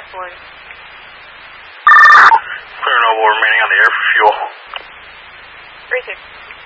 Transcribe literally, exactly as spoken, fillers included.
one. Clear Noble remaining on the air for fuel. Three six.